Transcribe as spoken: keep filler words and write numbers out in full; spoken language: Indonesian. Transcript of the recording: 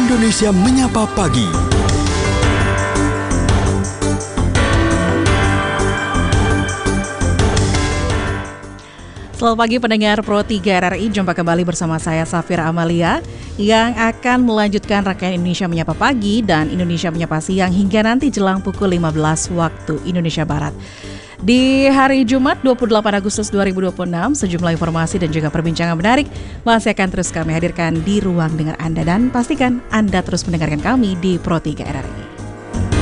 Indonesia Menyapa Pagi. Selamat pagi pendengar Pro tiga R R I, jumpa kembali bersama saya Safira Amalia yang akan melanjutkan rangkaian Indonesia Menyapa Pagi dan Indonesia Menyapa Siang hingga nanti jelang pukul lima belas waktu Indonesia Barat. Di hari Jumat dua puluh delapan Agustus dua ribu dua puluh enam, sejumlah informasi dan juga perbincangan menarik masih akan terus kami hadirkan di ruang dengar Anda, dan pastikan Anda terus mendengarkan kami di Pro tiga R R I.